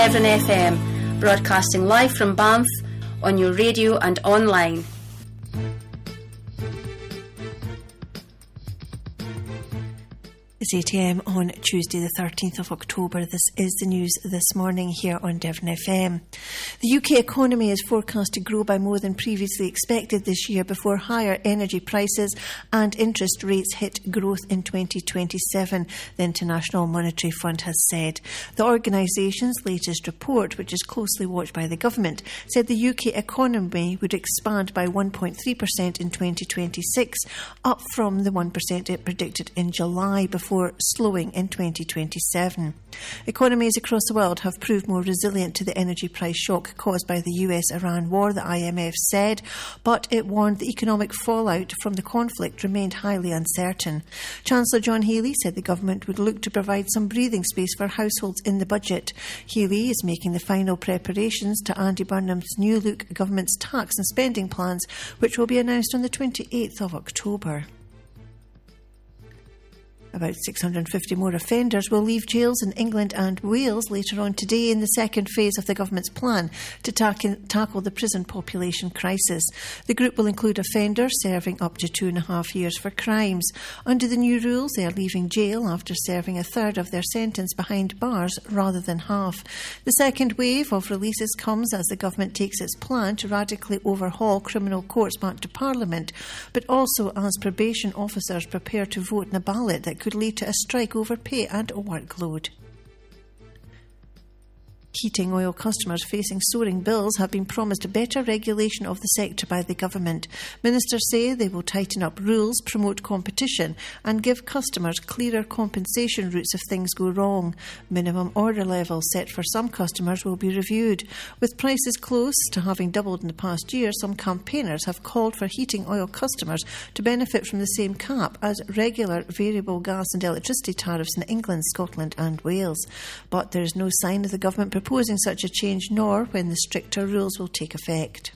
Devon FM, broadcasting live from Banff on your radio and online. It's 8 a.m. on Tuesday the 13th of October. This is the news this morning here on Devon FM. The UK economy is forecast to grow by more than previously expected this year before higher energy prices and interest rates hit growth in 2027, the International Monetary Fund has said. The organisation's latest report, which is closely watched by the government, said the UK economy would expand by 1.3% in 2026, up from the 1% it predicted in July before slowing in 2027. Economies across the world have proved more resilient to the energy price shock caused by the US-Iran war, the IMF said, but it warned the economic fallout from the conflict remained highly uncertain. Chancellor John Healey said the government would look to provide some breathing space for households in the budget. Healey is making the final preparations to Andy Burnham's new look government's tax and spending plans, which will be announced on the 28th of October. About 650 more offenders will leave jails in England and Wales later on today in the second phase of the government's plan to tackle the prison population crisis. The group will include offenders serving up to 2.5 years for crimes. Under the new rules, they are leaving jail after serving a third of their sentence behind bars rather than half. The second wave of releases comes as the government takes its plan to radically overhaul criminal courts back to Parliament, but also as probation officers prepare to vote in a ballot that could lead to a strike over pay and workload. Heating oil customers facing soaring bills have been promised better regulation of the sector by the government. Ministers say they will tighten up rules, promote competition and give customers clearer compensation routes if things go wrong. Minimum order levels set for some customers will be reviewed. With prices close to having doubled in the past year, some campaigners have called for heating oil customers to benefit from the same cap as regular variable gas and electricity tariffs in England, Scotland and Wales. But there is no sign of the government proposing such a change, nor when the stricter rules will take effect.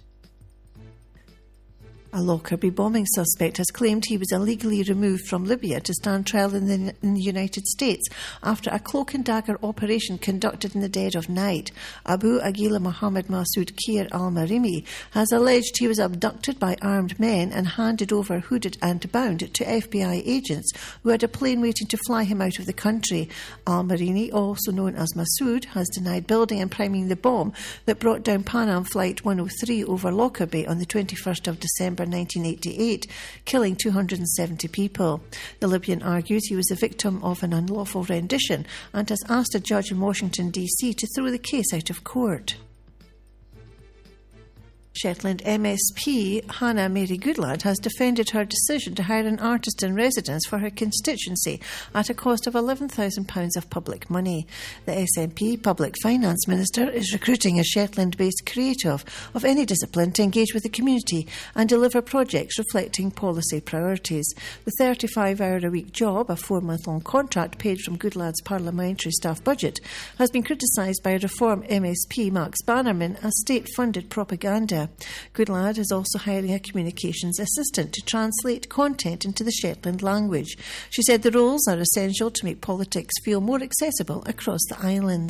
A Lockerbie bombing suspect has claimed he was illegally removed from Libya to stand trial in the United States after a cloak and dagger operation conducted in the dead of night. Abu Aguila Mohammed Masoud Khair al-Marimi has alleged he was abducted by armed men and handed over hooded and bound to FBI agents who had a plane waiting to fly him out of the country. Al-Marimi, also known as Masoud, has denied building and priming the bomb that brought down Pan Am Flight 103 over Lockerbie on the 21st of December 1988, killing 270 people. The Libyan argues he was the victim of an unlawful rendition and has asked a judge in Washington, D.C. to throw the case out of court. Shetland MSP Hannah Mary Goodlad has defended her decision to hire an artist in residence for her constituency at a cost of £11,000 of public money. The SNP Public Finance Minister is recruiting a Shetland-based creative of any discipline to engage with the community and deliver projects reflecting policy priorities. The 35-hour-a-week job, a 4-month-long contract paid from Goodlad's parliamentary staff budget, has been criticised by Reform MSP Max Bannerman as state-funded propaganda. Goodlad is also hiring a communications assistant to translate content into the Shetland language. She said the roles are essential to make politics feel more accessible across the islands.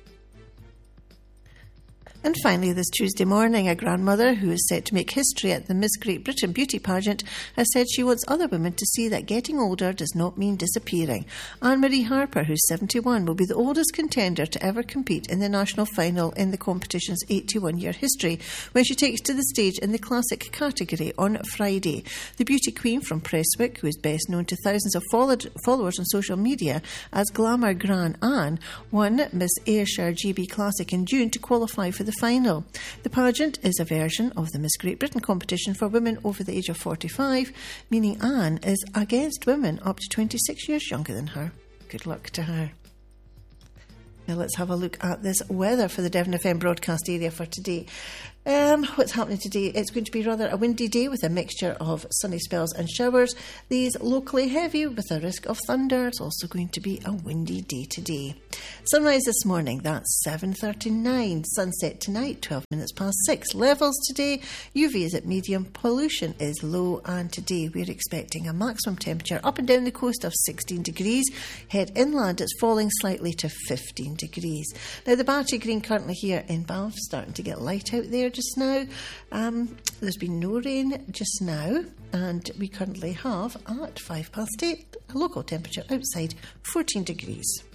And finally, this Tuesday morning, a grandmother who is set to make history at the Miss Great Britain beauty pageant has said she wants other women to see that getting older does not mean disappearing. Anne-Marie Harper, who's 71, will be the oldest contender to ever compete in the national final in the competition's 81-year history when she takes to the stage in the classic category on Friday. The beauty queen from Prestwick, who is best known to thousands of followers on social media as Glamour Gran Anne, won Miss Ayrshire GB Classic in June to qualify for the final. The pageant is a version of the Miss Great Britain competition for women over the age of 45, meaning Anne is against women up to 26 years younger than her. Good luck to her. Now let's have a look at this weather for the Devon FM broadcast area for today. What's happening today? It's going to be rather a windy day with a mixture of sunny spells and showers. These locally heavy with a risk of thunder. It's also going to be a windy day today. Sunrise this morning, that's 7:39. Sunset tonight, 12 minutes past 6. Levels today, UV is at medium, pollution is low, and today we're expecting a maximum temperature up and down the coast of 16 degrees. Head inland, it's falling slightly to 15 degrees. Now the Battery Green currently here in Bath, starting to get light out there just now. There's been no rain just now, and we currently have at 8:05 a local temperature outside 14 degrees.